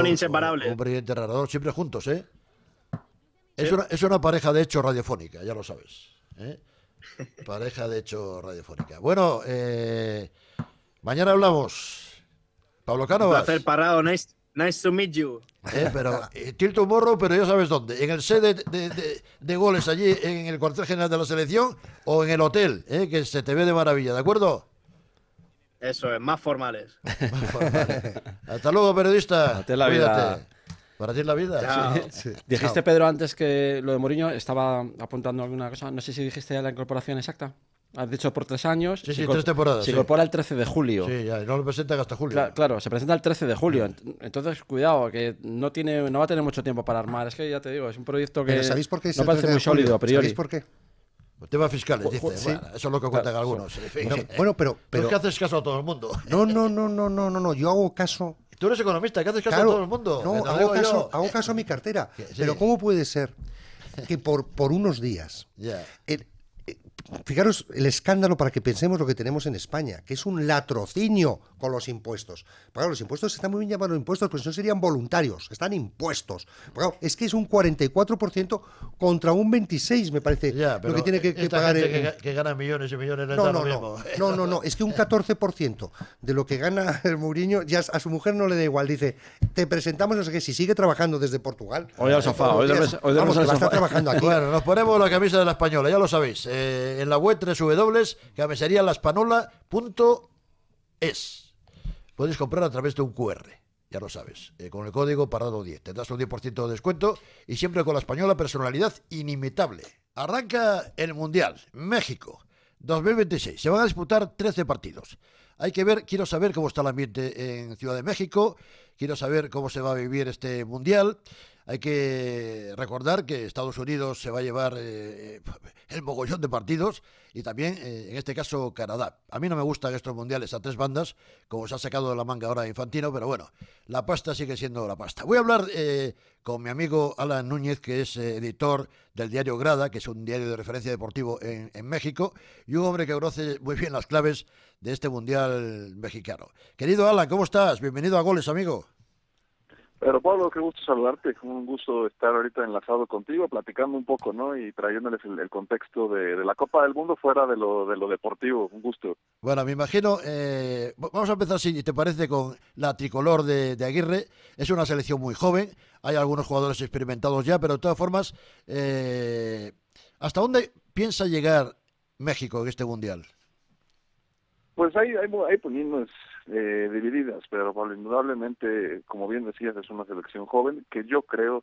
inseparables. Un brillante narrador, siempre juntos, ¿eh? Sí. Es una pareja de hecho radiofónica, ya lo sabes, ¿eh? Pareja de hecho radiofónica. Bueno, mañana hablamos. Pablo Un placer, Cánovas. Parrado. Nice to meet you. Pero tilto morro, pero ya sabes dónde. En el set de goles allí en el cuartel general de la selección o en el hotel, que se te ve de maravilla, ¿de acuerdo? Eso es, más formales. Vale. Hasta luego, periodista. Date la Cuídate. vida. Para ti es la vida. Chao. Sí. Dijiste, Chao. Pedro, antes que lo de Mourinho, estaba apuntando alguna cosa. No sé si dijiste ya la incorporación exacta. Has dicho por 3 años. Sí, 3 temporadas. Se Sí. incorpora el 13 de julio. Sí, ya, y no lo presentan hasta julio. Claro, se presenta el 13 de julio. Entonces, cuidado, que no va a tener mucho tiempo para armar. Es que ya te digo, es un proyecto que Pero ¿sabéis por qué es no el parece 13 de muy sólido julio? a priori. ¿Sabéis por qué? Temas fiscales, dice. Sí. Bueno, eso es lo que cuentan Claro, algunos. En fin. No, bueno, Tú pero es que haces caso a todo el mundo. no, yo hago caso. Tú eres economista, que haces caso Claro, a todo el mundo. no, Que te lo digo yo. hago caso a mi cartera. Sí. Pero ¿cómo puede ser que por unos días Ya. fijaros el escándalo para que pensemos lo que tenemos en España, que es un latrocinio con los impuestos. Porque los impuestos están muy bien llamados impuestos, pero no serían voluntarios, están impuestos. Porque, es que es un 44% contra un 26%, me parece, Ya, pero lo que tiene que esta pagar. gente que gana millones y millones les da lo mismo. No, es que un 14% de lo que gana el Mourinho, ya a su mujer no le da igual, dice, te presentamos, no sé qué, si sigue trabajando desde Portugal. Hoy al sofá, hoy duermes Vamos, al que va a estar sofá. trabajando aquí. Bueno, nos ponemos la camisa de la Española, ya lo sabéis. En la web www.camiserialaspanola.es. Podéis comprar a través de un QR, ya lo sabes, con el código Parrado10. Tendrás un 10% de descuento y siempre con la Española, personalidad inimitable. Arranca el Mundial, México, 2026. Se van a disputar 13 partidos. Quiero saber cómo está el ambiente en Ciudad de México, quiero saber cómo se va a vivir este Mundial. Hay que recordar que Estados Unidos se va a llevar el mogollón de partidos y también, en este caso, Canadá. A mí no me gustan estos mundiales a 3 bandas, como se ha sacado de la manga ahora Infantino, pero bueno, la pasta sigue siendo la pasta. Voy a hablar con mi amigo Alan Núñez, que es editor del diario Grada, que es un diario de referencia deportivo en México, y un hombre que conoce muy bien las claves de este mundial mexicano. Querido Alan, ¿cómo estás? Bienvenido a Goles, amigo. Pero Pablo, qué gusto saludarte, un gusto estar ahorita enlazado contigo, platicando un poco, ¿no? Y trayéndoles el contexto de la Copa del Mundo fuera de lo deportivo, un gusto. Bueno, me imagino, vamos a empezar, si te parece, con la tricolor de Aguirre. Es una selección muy joven, hay algunos jugadores experimentados ya, pero de todas formas, ¿hasta dónde piensa llegar México en este Mundial? Pues hay opiniones divididas, pero Pablo, indudablemente, como bien decías, es una selección joven que yo creo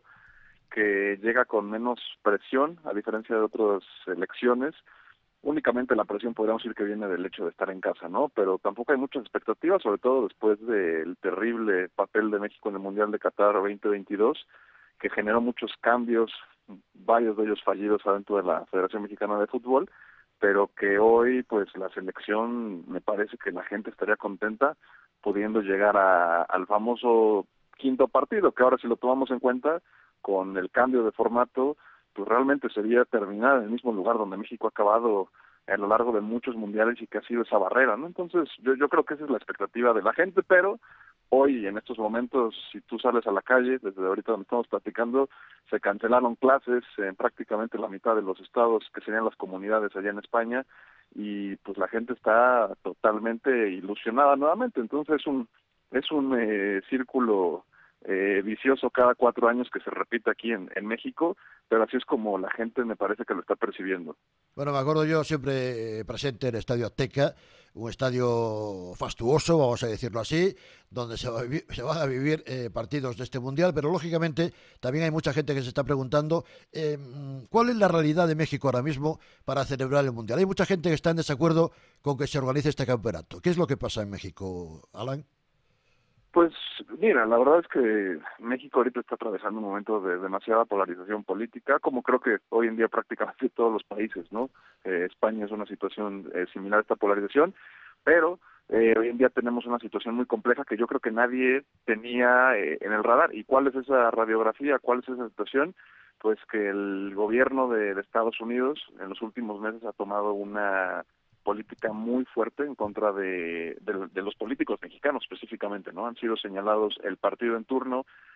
que llega con menos presión, a diferencia de otras selecciones. Únicamente la presión podríamos decir que viene del hecho de estar en casa, ¿no? Pero tampoco hay muchas expectativas, sobre todo después del terrible papel de México en el Mundial de Qatar 2022, que generó muchos cambios, varios de ellos fallidos adentro de la Federación Mexicana de Fútbol, pero que hoy, pues, la selección, me parece que la gente estaría contenta pudiendo llegar al famoso quinto partido, que ahora si lo tomamos en cuenta, con el cambio de formato, pues realmente sería terminar en el mismo lugar donde México ha acabado a lo largo de muchos mundiales y que ha sido esa barrera, ¿no? Entonces, yo creo que esa es la expectativa de la gente, pero hoy, en estos momentos, si tú sales a la calle, desde ahorita donde estamos platicando, se cancelaron clases en prácticamente la mitad de los estados que serían las comunidades allá en España, y pues la gente está totalmente ilusionada nuevamente. Entonces es un círculo vicioso cada 4 años que se repite aquí en México, pero así es como la gente me parece que lo está percibiendo. Bueno, me acuerdo yo siempre presente en el Estadio Azteca, un estadio fastuoso, vamos a decirlo así, donde se van a vivir partidos de este Mundial, pero lógicamente también hay mucha gente que se está preguntando ¿cuál es la realidad de México ahora mismo para celebrar el Mundial? Hay mucha gente que está en desacuerdo con que se organice este campeonato. ¿Qué es lo que pasa en México, Alan? Pues mira, la verdad es que México ahorita está atravesando un momento de demasiada polarización política, como creo que hoy en día prácticamente todos los países, ¿no? España es una situación similar a esta polarización, pero hoy en día tenemos una situación muy compleja que yo creo que nadie tenía en el radar. ¿Y cuál es esa radiografía? ¿Cuál es esa situación? Pues que el gobierno de Estados Unidos en los últimos meses ha tomado una política muy fuerte en contra de los políticos mexicanos específicamente, ¿no? Han sido señalados el partido en turno,